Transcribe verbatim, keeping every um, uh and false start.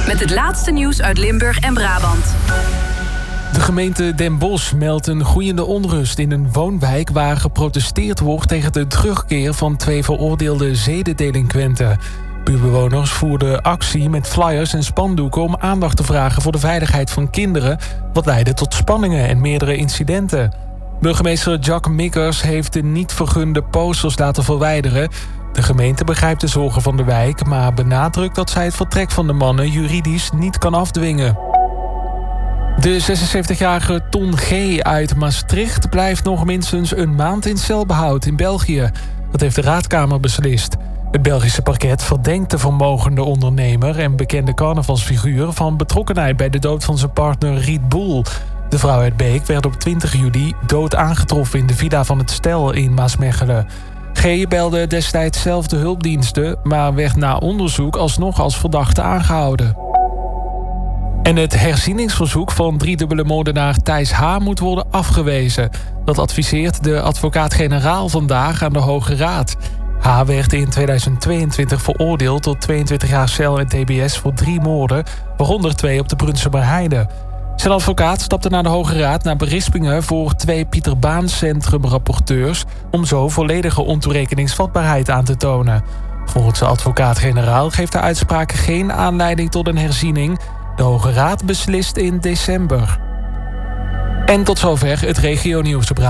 Met het laatste nieuws uit Limburg en Brabant. De gemeente Den Bosch meldt een groeiende onrust in een woonwijk waar geprotesteerd wordt tegen de terugkeer van twee veroordeelde zedendelinquenten. Buurbewoners voerden actie met flyers en spandoeken om aandacht te vragen voor de veiligheid van kinderen, wat leidde tot spanningen en meerdere incidenten. Burgemeester Jack Mikkers heeft de niet vergunde posters laten verwijderen. De gemeente begrijpt de zorgen van de wijk, maar benadrukt dat zij het vertrek van de mannen juridisch niet kan afdwingen. De zesenzeventigjarige Ton G. uit Maastricht blijft nog minstens een maand in celbehoud in België. Dat heeft de raadkamer beslist. Het Belgische parket verdenkt de vermogende ondernemer en bekende carnavalsfiguur van betrokkenheid bij de dood van zijn partner Riet Boel. De vrouw uit Beek werd op twintig juli dood aangetroffen in de villa van het stel in Maasmechelen. G. belde destijds zelf de hulpdiensten, maar werd na onderzoek alsnog als verdachte aangehouden. En het herzieningsverzoek van driedubbele moordenaar Thijs H. moet worden afgewezen. Dat adviseert de advocaat-generaal vandaag aan de Hoge Raad. H. werd in tweeduizend tweeëntwintig veroordeeld tot tweeëntwintig jaar cel en tbs voor drie moorden, waaronder twee op de Brunsumer Heide. Zijn advocaat stapte naar de Hoge Raad naar berispingen voor twee Pieter Baan Centrum-rapporteurs om zo volledige ontoerekeningsvatbaarheid aan te tonen. Volgens de advocaat-generaal geeft de uitspraak geen aanleiding tot een herziening. De Hoge Raad beslist in december. En tot zover het regionieuws op